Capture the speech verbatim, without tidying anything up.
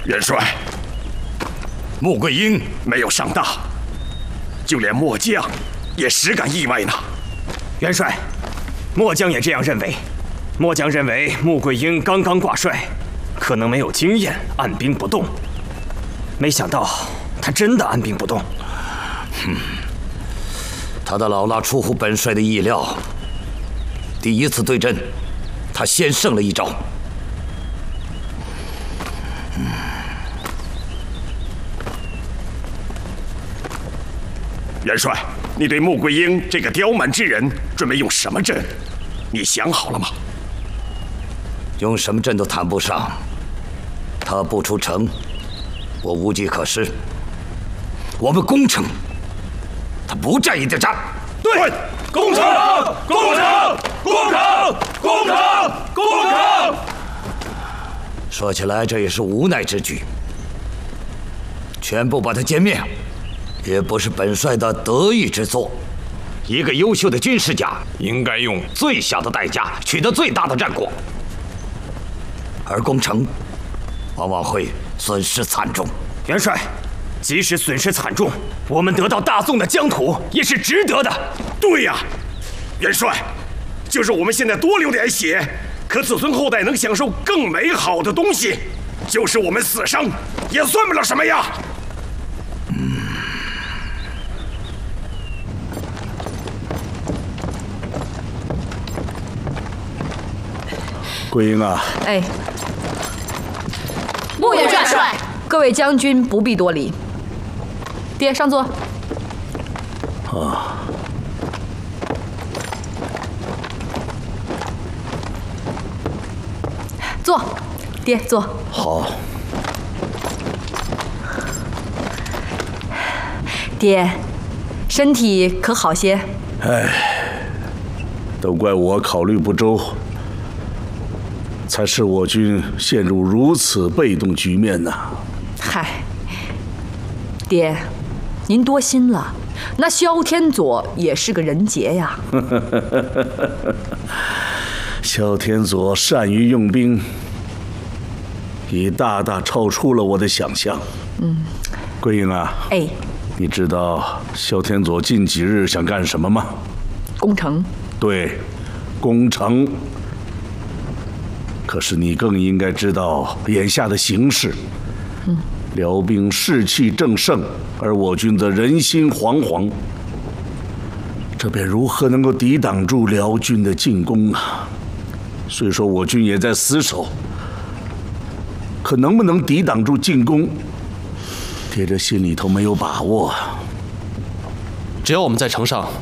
元帅，穆桂英没有上当，就连末将也实感意外呢。 元帅，末将也这样认为。末将认为穆桂英刚刚挂帅，可能没有经验，按兵不动。没想到他真的按兵不动。 哼，他的老大出乎本帅的意料。第一次对阵，他先胜了一招。 元帅，你对穆桂英这个刁蛮之人准备用什么阵？你想好了吗？ 用什么阵都谈不上。他不出城，我无计可施。我们攻城，他不战也得战。 对，攻城，攻城，攻城，攻城，攻城。 说起来，这也是无奈之举。全部把他歼灭，也不是本帅的得意之作。一个优秀的军事家，应该用最小的代价取得最大的战果。而攻城，往往会损失惨重。 元帅，即使损失惨重，我们得到大宋的疆土也是值得的。 对呀，元帅，就是我们现在多流点血，可子孙后代能享受更美好的东西，就是我们死伤也算不了什么呀。 嗯。 桂英啊， 哎，穆元帅，各位将军不必多礼。爹，上座。 啊。 坐，爹坐。 好。 爹，身体可好些？ 哎，都怪我考虑不周，才使我军陷入如此被动局面呢。 嗨，爹，您多心了。那萧天佐也是个人杰呀。 萧天佐善于用兵，已大大超出了我的想象。 嗯， 桂英啊， 哎， 你知道萧天佐近几日想干什么吗？ 攻城。 对，攻城。可是你更应该知道眼下的形势。 嗯， 辽兵士气正盛，而我军则人心惶惶。这便如何能够抵挡住辽军的进攻啊？虽说我军也在死守，可能不能抵挡住进攻，爹这心里头没有把握啊。 只要我们在城上